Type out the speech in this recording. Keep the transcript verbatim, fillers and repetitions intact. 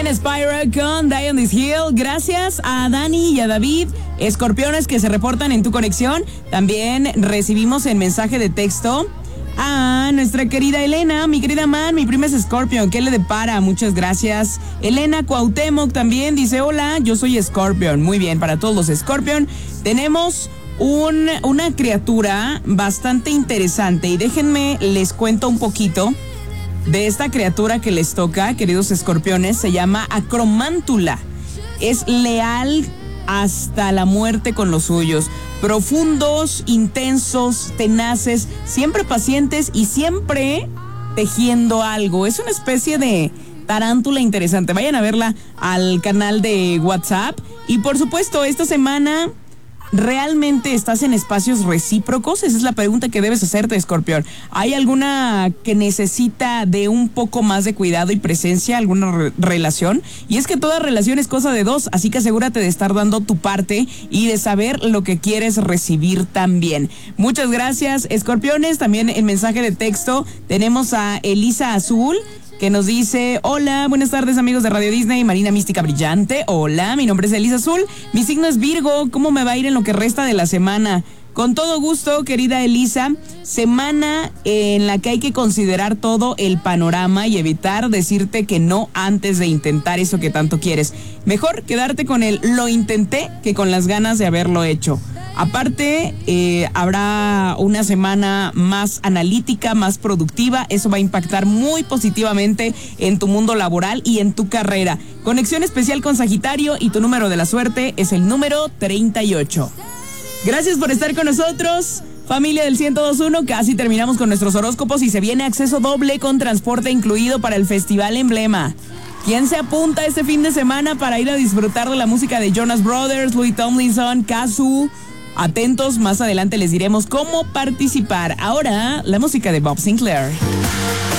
Ken Spyro con Die on This Hill. Gracias a Dani y a David, escorpiones que se reportan en tu conexión. También recibimos el mensaje de texto a nuestra querida Elena, mi querida man, mi prima es Scorpion, ¿qué le depara? Muchas gracias. Elena Cuauhtémoc también dice, hola, yo soy Scorpion. Muy bien, para todos los Scorpion tenemos un, una criatura bastante interesante y déjenme les cuento un poquito de esta criatura que les toca, queridos escorpiones. Se llama Acromántula. Es leal hasta la muerte con los suyos. Profundos, intensos, tenaces, siempre pacientes y siempre tejiendo algo. Es una especie de tarántula interesante. Vayan a verla al canal de WhatsApp. Y por supuesto, esta semana, ¿realmente estás en espacios recíprocos? Esa es la pregunta que debes hacerte, Escorpión. ¿Hay alguna que necesita de un poco más de cuidado y presencia, alguna re- relación? Y es que toda relación es cosa de dos, así que asegúrate de estar dando tu parte y de saber lo que quieres recibir también. Muchas gracias, Escorpiones. También en mensaje de texto tenemos a Elisa Azul, que nos dice, hola, buenas tardes amigos de Radio Disney, Marina Mística Brillante. Hola, mi nombre es Elisa Azul, mi signo es Virgo. ¿Cómo me va a ir en lo que resta de la semana? Con todo gusto, querida Elisa. Semana en la que hay que considerar todo el panorama y evitar decirte que no antes de intentar eso que tanto quieres. Mejor quedarte con el lo intenté que con las ganas de haberlo hecho. Aparte, eh, habrá una semana más analítica, más productiva. Eso va a impactar muy positivamente en tu mundo laboral y en tu carrera. Conexión especial con Sagitario y tu número de la suerte es el número treinta y ocho. Gracias por estar con nosotros, familia del ciento dos punto uno. Casi terminamos con nuestros horóscopos y se viene acceso doble con transporte incluido para el Festival Emblema. ¿Quién se apunta este fin de semana para ir a disfrutar de la música de Jonas Brothers, Louis Tomlinson, Kazoo? Atentos, más adelante les diremos cómo participar. Ahora, la música de Bob Sinclair.